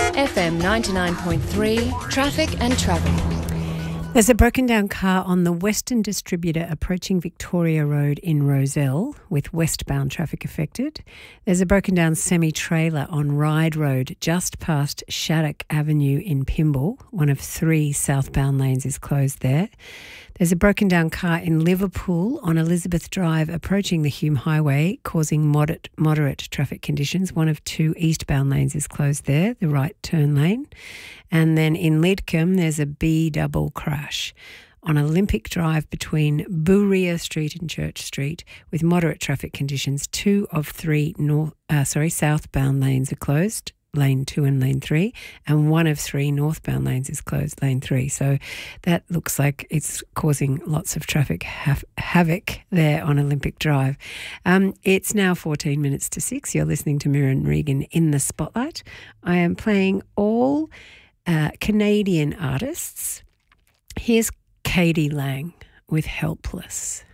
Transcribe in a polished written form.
FM 99.3, Traffic and Travel. There's a broken down car on the Western Distributor approaching Victoria Road in Rozelle with westbound traffic affected. There's a broken down semi-trailer on Ryde Road just past Shattuck Avenue in Pymble. One of 3 southbound lanes is closed there. There's a broken down car in Liverpool on Elizabeth Drive approaching the Hume Highway, causing moderate traffic conditions. One of 2 eastbound lanes is closed there, the right turn lane. And then in Lidcombe, there's a B-double crash on Olympic Drive between Bouria Street and Church Street with moderate traffic conditions. 2 of 3 southbound lanes are closed, lane 2 and lane 3, and 1 of 3 northbound lanes is closed, lane 3. So that looks like it's causing lots of traffic havoc there on Olympic Drive. It's now 14 minutes to 6. You're listening to Miriam Regan in the Spotlight. I am playing all Canadian artists. Here's Katie Lang with Helpless.